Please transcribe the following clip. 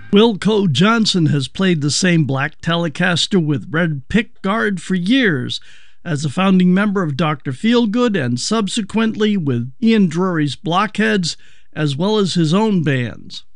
Wilco Johnson has played the same black Telecaster with red pickguard for years, as a founding member of Dr. Feelgood and subsequently with Ian Drury's Blockheads, as well as his own bands.